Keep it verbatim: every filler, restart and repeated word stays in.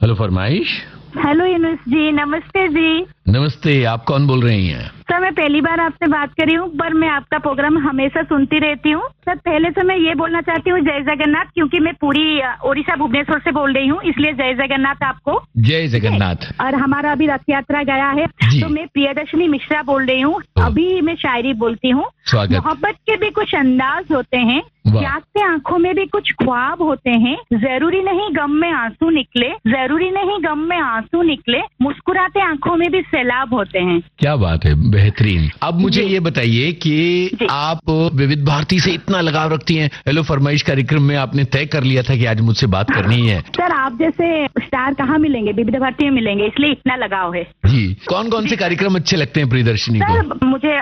Hello फरमाइश। Hello Yunus जी, नमस्ते जी। नमस्ते, आप कौन बोल रही हैं? सर मैं पहली बार आपसे बात कर रही हूँ, पर मैं आपका प्रोग्राम हमेशा सुनती रहती हूँ। सर पहले तो मैं ये बोलना चाहती हूँ जय जगन्नाथ, क्योंकि मैं पूरी ओडिशा भुवनेश्वर से बोल रही हूँ, इसलिए जय जगन्नाथ आपको। जय जगन्नाथ। और हमारा अभी रथ यात्रा गया है, तो मैं प्रियदर्शनी मिश्रा बोल रही हूँ। अभी मैं शायरी बोलती हूँ। मोहब्बत के भी कुछ अंदाज होते हैं, जागते आंखों में भी कुछ ख्वाब होते हैं। जरूरी नहीं गम में आंसू निकले, जरूरी नहीं गम में आंसू निकले, मुस्कुराते आंखों में भी सैलाब होते हैं। क्या बात है, बेहतरीन। अब मुझे ये बताइए कि आप विविध भारती से इतना लगाव रखती हैं, हेलो फरमाइश कार्यक्रम में आपने तय कर लिया था कि आज मुझसे बात करनी है। सर आप जैसे स्टार कहाँ मिलेंगे, विविध भारती में मिलेंगे, इसलिए इतना लगाव है जी। कौन कौन से कार्यक्रम अच्छे लगते हैं प्रियदर्शनी को? सर मुझे